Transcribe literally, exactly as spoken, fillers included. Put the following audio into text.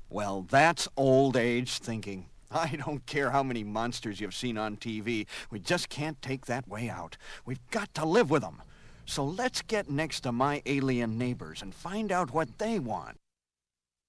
Well, that's old age thinking. I don't care how many monsters you've seen on T V. We just can't take that way out. We've got to live with them. So let's get next to my alien neighbors and find out what they want.